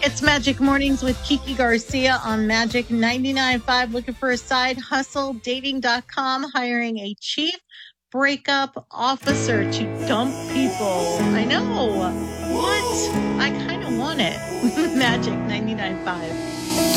It's Magic Mornings with Kiki Garcia on Magic 99.5. Looking for a side hustle, dating.com, hiring a chief breakup officer to dump people. I know. What? I kind of want it. Magic 99.5.